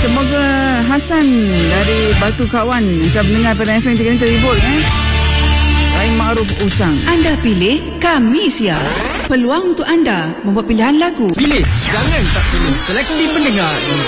Semoga Hasan dari Batu Kawan bisa mendengar pada FM 3 volt Lain Ma'ruf Usang. Anda pilih, kami siap. Peluang untuk anda membuat pilihan lagu. Pilih, jangan tak pilih. Seleksi pendengar